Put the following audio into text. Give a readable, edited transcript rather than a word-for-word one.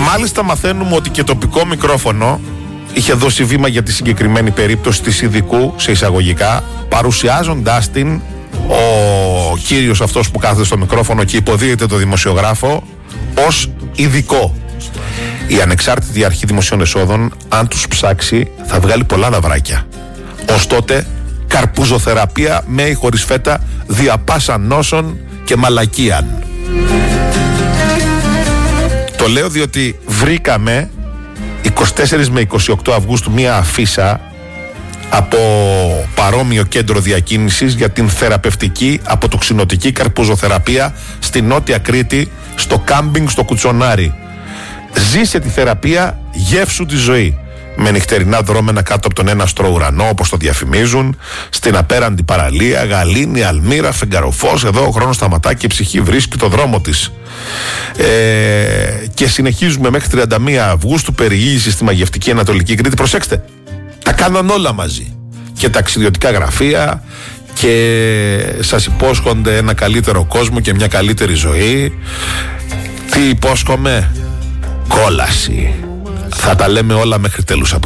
Μάλιστα μαθαίνουμε ότι και τοπικό μικρόφωνο είχε δώσει βήμα για τη συγκεκριμένη περίπτωση της ειδικού, σε εισαγωγικά, παρουσιάζοντάς την ο κύριος αυτός που κάθεται στο μικρόφωνο και υποδίεται το δημοσιογράφο ως ειδικό. Η ανεξάρτητη αρχή δημοσίων εσόδων, αν τους ψάξει, θα βγάλει πολλά λαβράκια. Ως τότε, καρπουζοθεραπεία με ή χωρίς φέτα, διαπάσα νόσων και μαλακίαν. Το λέω διότι βρήκαμε 24 με 28 Αυγούστου μία αφίσα από παρόμοιο κέντρο διακίνησης για την θεραπευτική αποτοξινωτική καρπουζοθεραπεία στη Νότια Κρήτη, στο κάμπινγκ στο Κουτσονάρι. Ζήσε τη θεραπεία, γεύσου τη ζωή. Με νυχτερινά δρόμενα κάτω από τον έναστρο ουρανό, όπως το διαφημίζουν, στην απέραντη παραλία, γαλήνη, αλμύρα, φεγγαροφός. Εδώ ο χρόνος σταματά και η ψυχή βρίσκει το δρόμο της. Και συνεχίζουμε μέχρι 31 Αυγούστου περιήγηση στη μαγευτική Ανατολική Κρήτη. Προσέξτε, τα κάναν όλα μαζί. Και ταξιδιωτικά γραφεία, και σας υπόσχονται ένα καλύτερο κόσμο και μια καλύτερη ζωή. Τι υπόσχομαι? Κόλαση. Θα τα λέμε όλα μέχρι τέλους από